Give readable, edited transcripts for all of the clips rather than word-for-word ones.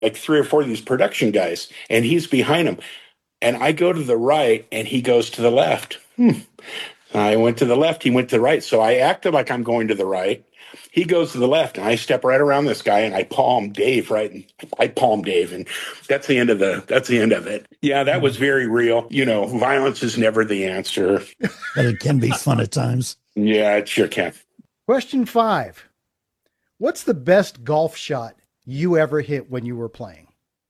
like three or four of these production guys, and he's behind him. And I go to the right, and he goes to the left. I went to the left, he went to the right. So I acted like I'm going to the right. He goes to the left, and I step right around this guy, and I palm Dave, right? And I palm Dave, and that's the end of it. Yeah, that was very real. Violence is never the answer. But it can be fun at times. Yeah, it sure can. Question 5. What's the best golf shot you ever hit when you were playing?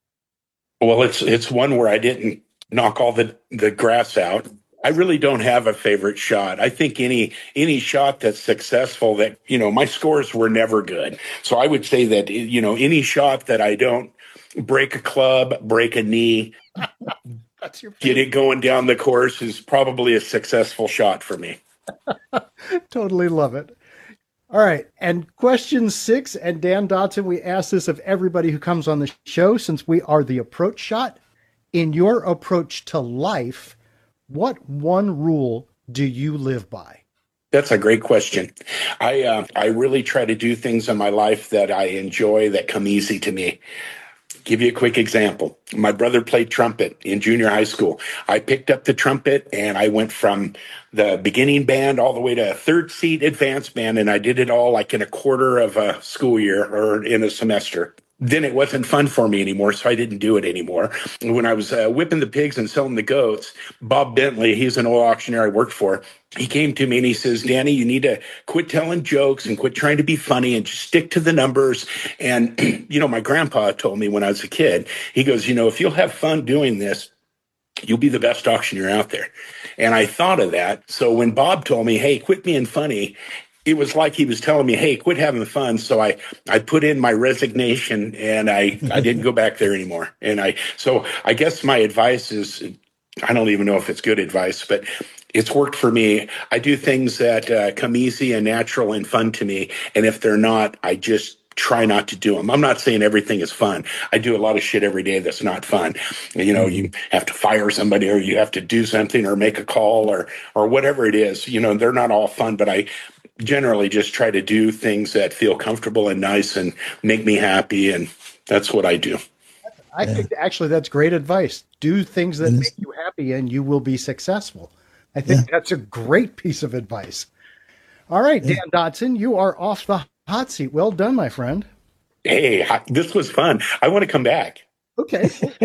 Well, it's one where I didn't knock all the grass out. I really don't have a favorite shot. I think any shot that's successful that, my scores were never good. So I would say that, any shot that I don't break a club, break a knee, That's your get it going down the course is probably a successful shot for me. Totally love it. All right. And question 6, and Dan Dodson, we ask this of everybody who comes on the show since we are the approach shot. In your approach to life, what one rule do you live by? That's a great question. I really try to do things in my life that I enjoy that come easy to me. Give you a quick example. My brother played trumpet in junior high school. I picked up the trumpet and I went from the beginning band all the way to third seat advanced band, and I did it all like in a quarter of a school year or in a semester. Then it wasn't fun for me anymore, so I didn't do it anymore. When I was whipping the pigs and selling the goats, Bob Bentley, he's an old auctioneer I worked for, he came to me and he says, Danny, you need to quit telling jokes and quit trying to be funny and just stick to the numbers. And, my grandpa told me when I was a kid, he goes, if you'll have fun doing this, you'll be the best auctioneer out there. And I thought of that. So when Bob told me, hey, quit being funny, it was like he was telling me, hey, quit having fun. So I put in my resignation and I didn't go back there anymore. So I guess my advice is, I don't even know if it's good advice, but it's worked for me. I do things that come easy and natural and fun to me. And if they're not, I just try not to do them. I'm not saying everything is fun. I do a lot of shit every day that's not fun. You have to fire somebody or you have to do something or make a call or whatever it is. They're not all fun, but I generally just try to do things that feel comfortable and nice and make me happy. And that's what I do. I think actually that's great advice. Do things that make you happy and you will be successful. I think that's a great piece of advice. All right, Dan Dodson, you are off the hot seat. Well done, my friend. Hey, this was fun. I want to come back. Okay.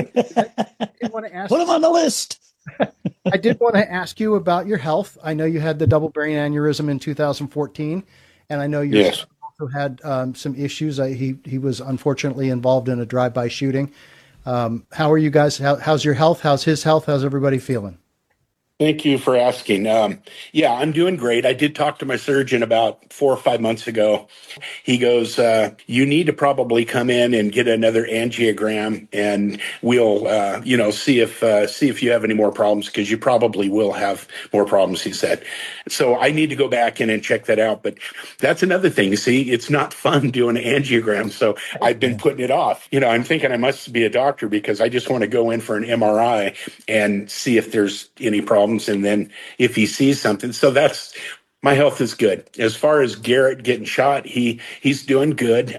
I want to ask Put him on the list. I did want to ask you about your health. I know you had the double brain aneurysm in 2014, and I know you also had some issues. He was unfortunately involved in a drive-by shooting. How are you guys? How's your health? How's his health? How's everybody feeling? Thank you for asking. I'm doing great. I did talk to my surgeon about 4 or 5 months ago. He goes, you need to probably come in and get another angiogram, and we'll, see if you have any more problems, because you probably will have more problems, he said. So I need to go back in and check that out. But that's another thing. You see, it's not fun doing an angiogram. So I've been putting it off. I'm thinking I must be a doctor because I just want to go in for an MRI and see if there's any problems. And then if he sees something, so my health is good. As far as Garrett getting shot, he's doing good.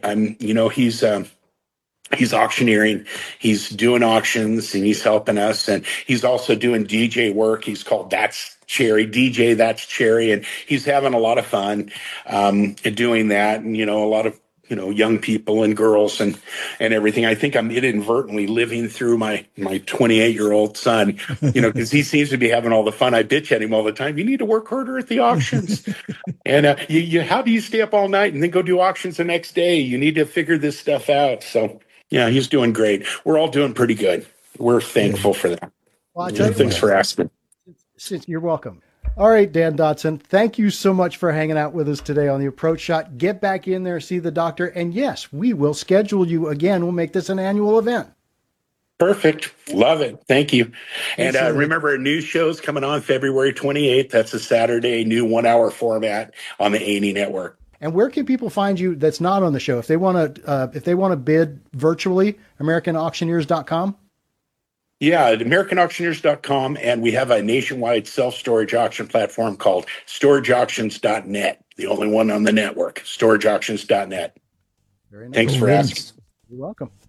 He's auctioneering, he's doing auctions, and he's helping us. And he's also doing DJ work. He's called That's Cherry, DJ That's Cherry. And he's having a lot of fun doing that. And, a lot of, young people and girls and everything. I think I'm inadvertently living through my 28-year-old son, because he seems to be having all the fun. I bitch at him all the time. You need to work harder at the auctions. And how do you stay up all night and then go do auctions the next day? You need to figure this stuff out. So, yeah, he's doing great. We're all doing pretty good. We're thankful for that. Well, thanks for asking. You're welcome. All right, Dan Dodson, thank you so much for hanging out with us today on The Approach Shot. Get back in there, see the doctor, and yes, we will schedule you again. We'll make this an annual event. Perfect. Love it. Thank you. And remember, a new show's coming on February 28th. That's a Saturday, new 1-hour format on the A&E network. And where can people find you that's not on the show? If they want to bid virtually, AmericanAuctioneers.com? Yeah, at AmericanAuctioneers.com, and we have a nationwide self-storage auction platform called StorageAuctions.net, the only one on the network, StorageAuctions.net. Very nice. Thanks for asking. You're welcome.